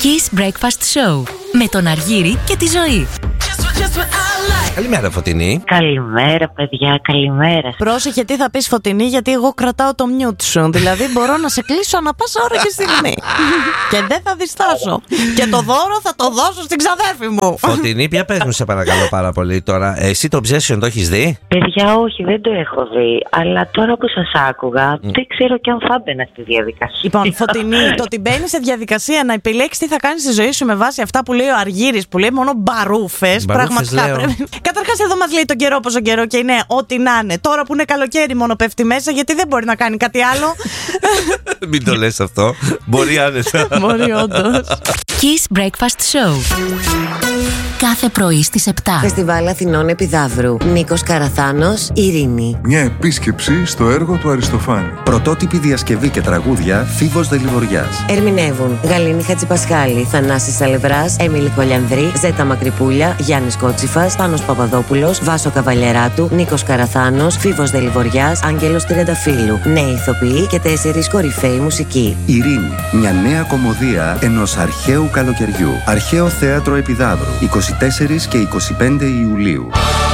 Kiss Breakfast Show με τον Αργύρη και τη Ζωή. Καλημέρα, Φωτεινή. Καλημέρα, παιδιά, καλημέρα. Πρόσεχε τι θα πεις, Φωτεινή, γιατί εγώ κρατάω το μιούτ σου. Δηλαδή μπορώ να σε κλείσω ανά πάσα ώρα και στιγμή. Και δεν θα διστάσω. Και το δώρο θα το δώσω στην ξαδέρφη μου. Φωτεινή, πια πες μου, σε παρακαλώ πάρα πολύ τώρα. Εσύ το Obsession το έχεις δει? Παιδιά, όχι, δεν το έχω δει. Αλλά τώρα που σας άκουγα, δεν ξέρω κι αν θα μπαίνα στη διαδικασία. Λοιπόν, Φωτεινή, το ότι μπαίνει σε διαδικασία να επιλέξεις τι θα κάνεις στη ζωή σου με βάση αυτά που λέει ο Αργύρης, που λέει μόνο μπαρούφες. Πραγματικά πρέπει. Καταρχάς, εδώ μας λέει τον καιρό πόσο καιρό και είναι ό,τι να είναι. Τώρα που είναι καλοκαίρι, μόνο πέφτει μέσα, γιατί δεν μπορεί να κάνει κάτι άλλο. Μην το λες αυτό. Μπορεί άνετα. Μπορεί, όντως. Kiss Breakfast Show. Κάθε πρωί στις 7. Φεστιβάλ Αθηνών Επιδαύρου. Νίκος Καραθάνος, Ειρήνη. Μια επίσκεψη στο έργο του Αριστοφάνη. Πρωτότυπη διασκευή και τραγούδια Φίβος Δελιβοριάς. Ερμηνεύουν Γαλήνη Χατζηπασχάλη, Θανάσης Σαλευράς, Έμιλη Κολιανδρή, Ζέτα Μακρυπούλια, Γιάννης Κότσιφας, Πάνος Παπαδόπουλος, Βάσο Καβαλιεράτου, Νίκος Καραθάνος, Φίβος Δελιβοριάς, Άγγελος Τριανταφύλου. Νέοι ηθοποιοί και 4 κορυφαίοι μουσικοί. Ειρήνη. Μια νέα κωμωδία ενός αρχαίου καλοκαιριού. Αρχαίο Θέατρο Επιδαύρου. 24 και 25 Ιουλίου.